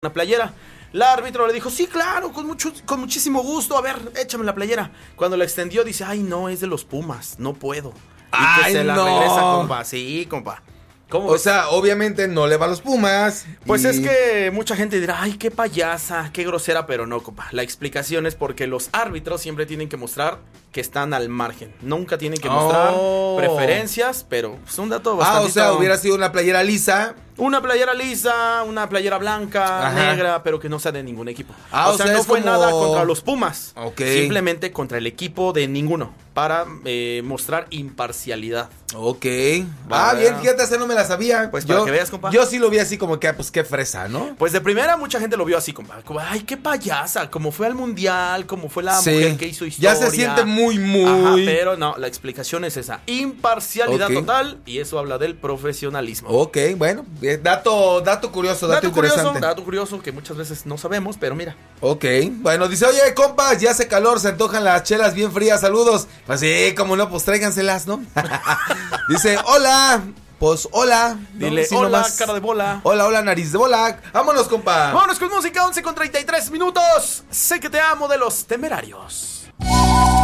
una playera. El árbitro le dijo, sí, claro, con muchísimo gusto, a ver, échame la playera. Cuando la extendió, dice, ay, no, es de los Pumas, no puedo. Y que se la regresa, compa, sí, compa. O sea, obviamente no le va a los Pumas. Pues es que mucha gente dirá, ay, qué payasa, qué grosera, pero no, compa. La explicación es porque los árbitros siempre tienen que mostrar que están al margen. Nunca tienen que mostrar preferencias, pero es un dato bastante... o sea, hubiera sido una playera lisa. Una playera lisa, una playera blanca, negra, pero que no sea de ningún equipo. O sea, no fue como... nada contra los Pumas. Okay. Simplemente contra el equipo de ninguno. Para mostrar imparcialidad. Ok. Bien, fíjate, esa no me la sabía. Pues para que veas, compa. Yo sí lo vi así como que, pues qué fresa, ¿no? Pues de primera mucha gente lo vio así, compa. Como, ay, qué payasa. Como fue al mundial, como fue la mujer que hizo historia. Ya se siente muy. Ajá, pero no, la explicación es esa. Imparcialidad total. Y eso habla del profesionalismo. Ok, bueno. Dato curioso, dato interesante. Dato curioso que muchas veces no sabemos, pero mira. Ok, bueno, dice, oye, compas, ya hace calor, se antojan las chelas bien frías, saludos. Pues sí, como no, pues tráiganselas, ¿no? Dice, hola, pues hola. Dile, ¿no? hola, cara de bola. Hola, nariz de bola. Vámonos, compa. Vámonos con música, 11:33 minutos. Sé que te amo de Los Temerarios.